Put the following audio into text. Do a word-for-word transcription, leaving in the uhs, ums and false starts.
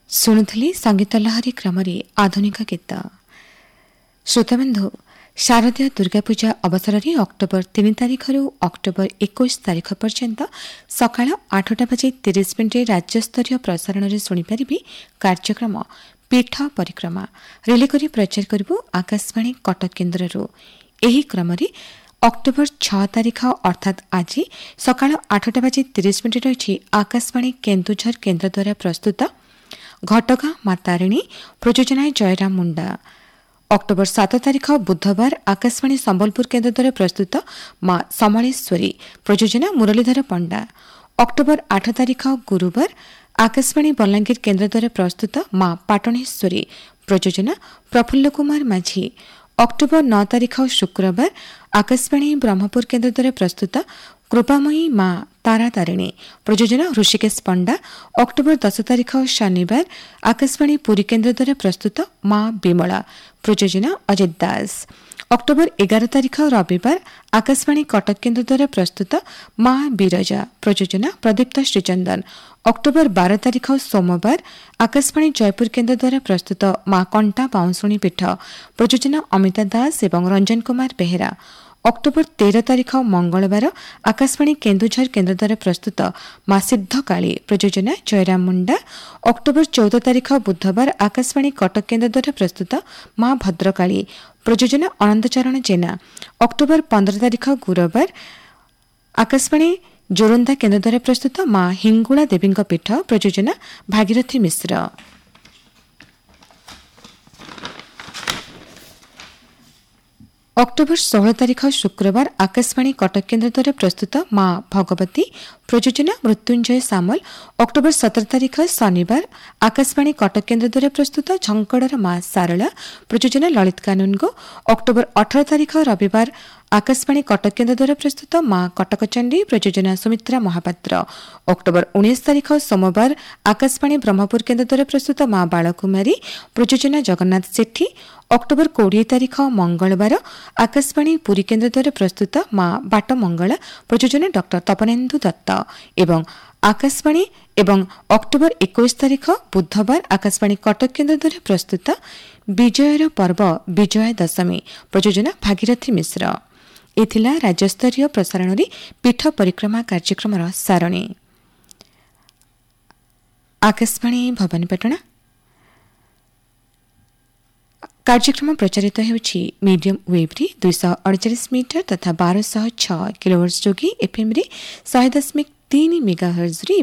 ଶୁଣୁଥିଲି ସଙ୍ଗୀତ ଲହରୀ କ୍ରମରେ ଆଧୁନିକ ଗୀତ। ଶ୍ରୋତାବନ୍ଧୁ, ଶାରଦୀୟ ଦୁର୍ଗାପୂଜା ଅବସରରେ ଅକ୍ଟୋବର ତିନି ତାରିଖରୁ ଅକ୍ଟୋବର ଏକୋଇଶ ତାରିଖ ପର୍ଯ୍ୟନ୍ତ ସକାଳ ଆଠଟା ବାଜି ତିରିଶ ମିନିଟ୍ରେ ରାଜ୍ୟସ୍ତରୀୟ ପ୍ରସାରଣରେ ଶୁଣିପାରିବେ କାର୍ଯ୍ୟକ୍ରମ ପୀଠ ପରିକ୍ରମା। ରିଲେ କରି ପ୍ରଚାର କରିବୁ ଆକାଶବାଣୀ କଟକ କେନ୍ଦ୍ରରୁ। ଏହି କ୍ରମରେ ଅକ୍ଟୋବର ଛଅ ତାରିଖ ଅର୍ଥାତ୍ ଆଜି ସକାଳ ଆଠଟା ବାଜି ତିରିଶ ମିନିଟ୍ ରହିଛି ଆକାଶବାଣୀ କେନ୍ଦୁଝର କେନ୍ଦ୍ର ଦ୍ୱାରା ପ୍ରସ୍ତୁତ ଘଟଗାଁ ମା ତାରିଣୀ ପ୍ରଯୋଜନାয় ଜୟରାମ ମୁଣ୍ଡା। ଅକ୍ଟୋବର ସାତ ତାରିଖ ବୁଧବାର ଆକାଶବାଣୀ ସମ୍ବଲପୁର କେନ୍ଦ୍ର ଦ୍ୱାରା ପ୍ରସ୍ତୁତ ମା ସମଳେଶ୍ୱରୀ ପ୍ରଯୋଜନା ମୁରଲୀଧର ପଣ୍ଡା। ଅକ୍ଟୋବର ଆଠ ତାରିଖ ଗୁରୁବାର ଆକାଶବାଣୀ ବଲାଙ୍ଗୀର କେନ୍ଦ୍ର ଦ୍ୱାରା ପ୍ରସ୍ତୁତ ମା ପାଟଣେଶ୍ୱରୀ ପ୍ରଯୋଜନା ପ୍ରଫୁଲ୍ଲ କୁମାର ମାଝୀ। ଅକ୍ଟୋବର ନଅ ତାରିଖ ଶୁକ୍ରବାର ଆକାଶବାଣୀ ବ୍ରହ୍ମପୁର କେନ୍ଦ୍ର ଦ୍ୱାରା ପ୍ରସ୍ତୁତ କୃପାମୟୀ ମା ତାରା ତାରିଣୀ ପ୍ରଯୋଜନା ହୃଷିକେଶ ପଣ୍ଡା। ଅକ୍ଟୋବର ଦଶ ତାରିଖ ଶନିବାର ଆକାଶବାଣୀ ପୁରୀ କେନ୍ଦ୍ର ଦ୍ୱାରା ପ୍ରସ୍ତୁତ ମା ବିମଳା ପ୍ରଯୋଜନା ଅଜିତ ଦାସ। ଅକ୍ଟୋବର ଏଗାର ତାରିଖ ରବିବାର ଆକାଶବାଣୀ କଟକ କେନ୍ଦ୍ର ଦ୍ୱାରା ପ୍ରସ୍ତୁତ ମା ବିରଜା ପ୍ରଯୋଜନା ପ୍ରଦୀପ୍ତ ଶ୍ରୀଚନ୍ଦନ। ଅକ୍ଟୋବର ବାର ତାରିଖ ସୋମବାର ଆକାଶବାଣୀ ଜୟପୁର କେନ୍ଦ୍ର ଦ୍ୱାରା ପ୍ରସ୍ତୁତ ମା କଣ୍ଟା ବାଉଁଶୁଣୀ ପୀଠ ପ୍ରଯୋଜନା ଅମିତା ଦାସ ଏବଂ ରଞ୍ଜନ କୁମାର ବେହେରା। ଅକ୍ଟୋବର ତେର ତାରିଖ ମଙ୍ଗଳବାର ଆକାଶବାଣୀ କେନ୍ଦୁଝର କେନ୍ଦ୍ର ଦ୍ୱାରା ପ୍ରସ୍ତୁତ ମା ସିଦ୍ଧକାଳୀ ପ୍ରଯୋଜନା ଜୟରାମ ମୁଣ୍ଡା। ଅକ୍ଟୋବର ଚଉଦ ତାରିଖ ବୁଧବାର ଆକାଶବାଣୀ କଟକ କେନ୍ଦ୍ର ଦ୍ୱାରା ପ୍ରସ୍ତୁତ ମା ଭଦ୍ରକାଳୀ ପ୍ରଯୋଜନା ଅନନ୍ତଚରଣ ଜେନା। ଅକ୍ଟୋବର ପନ୍ଦର ତାରିଖ ଗୁରୁବାର ଆକାଶବାଣୀ ଜୋରନ୍ଦା କେନ୍ଦ୍ର ଦ୍ୱାରା ପ୍ରସ୍ତୁତ ମା ହିଙ୍ଗୁଳା ଦେବୀଙ୍କ ପୀଠ ପ୍ରଯୋଜନା ଭାଗୀରଥୀ ମିଶ୍ର। ଅକ୍ଟୋବର ଷୋହଳ ତାରିଖ ଶୁକ୍ରବାର ଆକାଶବାଣୀ କଟକ କେନ୍ଦ୍ର ଦ୍ୱାରା ପ୍ରସ୍ତୁତ ମା ଭଗବତୀ ପ୍ରଯୋଜନା ମୃତ୍ୟୁଞ୍ଜୟ ସାମଲ। ଅକ୍ଟୋବର ସତର ତାରିଖ ଶନିବାର ଆକାଶବାଣୀ କଟକ କେନ୍ଦ୍ର ଦ୍ୱାରା ପ୍ରସ୍ତୁତ ଝଙ୍କଡ଼ର ମା ସାରଳା ପ୍ରଯୋଜନା ଲଳିତ କାନୁନଗୋ। ଅକ୍ଟୋବର ଅଠର ତାରିଖ ରବିବାର ଆକାଶବାଣୀ କଟକ କେନ୍ଦ୍ର ଦ୍ୱାରା ପ୍ରସ୍ତୁତ ମା କଟକଚଣ୍ଡୀ ପ୍ରଯୋଜନା ସୁମିତ୍ରା ମହାପାତ୍ର। ଅକ୍ଟୋବର ଉଣେଇଶ ତାରିଖ ସୋମବାର ଆକାଶବାଣୀ ବ୍ରହ୍ମପୁର କେନ୍ଦ୍ର ଦ୍ୱାରା ପ୍ରସ୍ତୁତ ମା ବାଳକୁମାରୀ ପ୍ରଯୋଜନା ଜଗନ୍ନାଥ ସେଠୀ। ଅକ୍ଟୋବର କୋଡ଼ିଏ ତାରିଖ ମଙ୍ଗଳବାର ଆକାଶବାଣୀ ପୁରୀ କେନ୍ଦ୍ର ଦ୍ୱାରା ପ୍ରସ୍ତୁତ ମା ବାଟ ମଙ୍ଗଳା ପ୍ରଯୋଜନା ଡକ୍ଟର ତପନେନ୍ଦୁ ଦତ୍ତ ଏବଂ ଆକାଶବାଣୀ ଏବଂ ଅକ୍ଟୋବର ଏକୋଇଶ ତାରିଖ ବୁଧବାର ଆକାଶବାଣୀ କଟକ କେନ୍ଦ୍ର ଦ୍ୱାରା ପ୍ରସ୍ତୁତ ବିଜୟର ପର୍ବ ବିଜୟା ଦଶମୀ ପ୍ରଯୋଜନା ଭାଗୀରଥୀ ମିଶ୍ର। ଏ ଥିଲା ରାଜ୍ୟସ୍ତରୀୟ ପ୍ରସାରଣରେ ପୀଠ ପରିକ୍ରମା କାର୍ଯ୍ୟକ୍ରମର ସାରଣୀ। ଆକାଶବାଣୀ ଭବାନୀପାଟଣା କାର୍ଯ୍ୟକ୍ରମ ପ୍ରଚାରିତ ହେଉଛି ମିଡିୟମ୍ ୱେଭ୍ରେ ଦୁଇଶହ ଅଡ଼ଚାଳିଶ ମିଟର ତଥା ବାରଶହ ଛଅ କିଲୋହର୍ଟ୍ଜ ଯୋଗେ ଏଫ୍ଏମ୍ରେ ଶହେ ଦଶମିକ ତିନି ମେଗାହର୍ଟ୍ଜରେ